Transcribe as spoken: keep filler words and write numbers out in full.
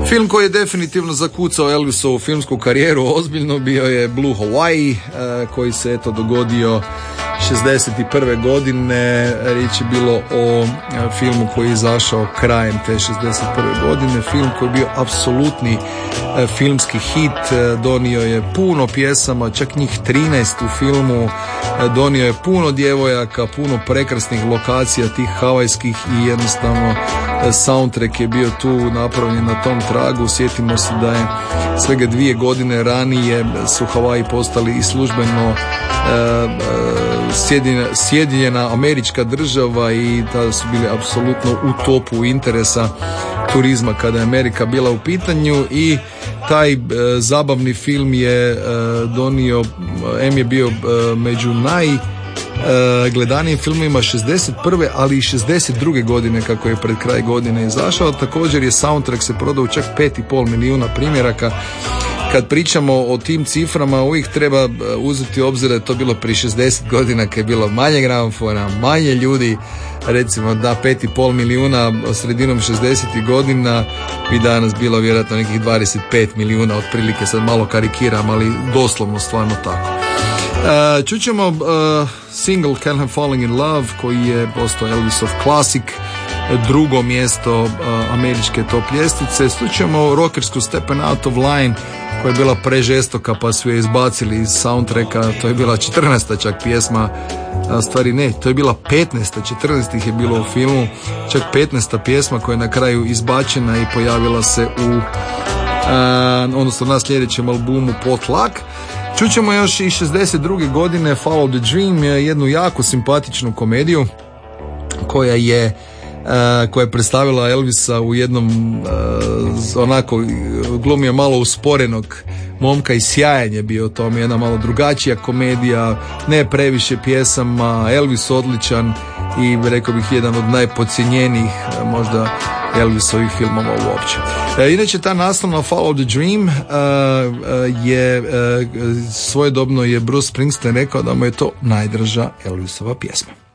Film koji je definitivno zakucao Elvisovu filmsku karijeru ozbiljno bio je Blue Hawaii, koji se eto dogodio šezdeset prve godine. Riječ je bilo o filmu koji je izašao krajem te šezdeset prve godine. Film koji je bio apsolutni filmski hit, donio je puno pjesama, čak njih trinaest u filmu, donio je puno djevojaka, puno prekrasnih lokacija tih havajskih i jednostavno soundtrack je bio tu napravljen na tom tragu. Sjetimo se da je svega dvije godine ranije su Havaji postali i službeno Sjedinjena, Sjedinjena Američka država i tada su bili apsolutno u topu interesa turizma kada je Amerika bila u pitanju i taj e, zabavni film je e, donio, em je bio e, među naj e, gledanijim filmima šezdeset prve ali i šezdeset druge godine kako je pred kraj godine izašao. Također je soundtrack se prodao čak pet i pol milijuna primjeraka. Kad pričamo o tim ciframa uvijek treba uzeti obzir da je to bilo prije šezdeset godina kad je bilo manje gramofona, manje ljudi, recimo da pet i pol milijuna sredinom šezdesetih godina bi danas bilo vjerojatno nekih dvadeset pet milijuna otprilike, sad malo karikiram, ali doslovno stvarno tako. Uh, čućemo uh, single Can't Help Falling in Love koji je postao Elvisov klasik, drugo mjesto uh, američke top ljestvice. Slučajemo rockersku Steppin' Out of Line koja je bila prežestoka pa su je izbacili iz soundtracka. To je bila četrnaesta čak pjesma, a stvari ne, to je bila petnaesta, četrnaest ih je bilo u filmu, čak petnaesta pjesma koja je na kraju izbačena i pojavila se u uh, odnosno na sljedećem albumu Potluck. Čućemo još i šezdeset druge godine Follow the Dream, jednu jako simpatičnu komediju koja je Uh, koja je predstavila Elvisa u jednom uh, onako glumio malo usporenog momka i sjajan je bio u tom, jedna malo drugačija komedija, ne previše pjesama, Elvis odličan i rekao bih jedan od najpodcijenjenijih možda Elvisovih filmova uopće. Uh, inače ta naslovna Follow the Dream uh, uh, je uh, svojedobno je Bruce Springsteen rekao da mu je to najdraža Elvisova pjesma.